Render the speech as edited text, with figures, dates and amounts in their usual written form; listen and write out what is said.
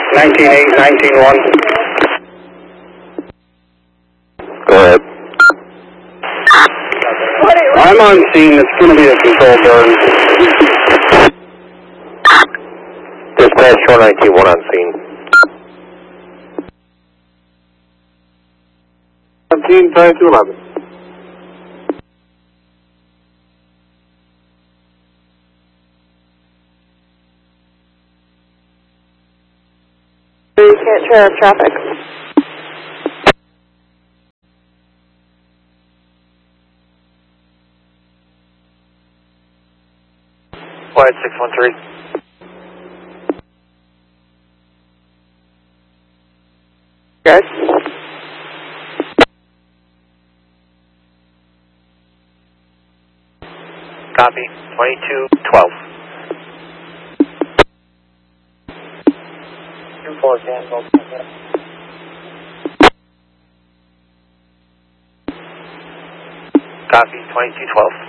19-8, 19-1. Go ahead. I'm on scene. It's going to be a control burn. Dispatch Shore 19-1 on scene. 17, trying to 11. You can't share up traffic. Flight 613. Good. Copy. 2212. 2-4 cancel. Copy. 2212.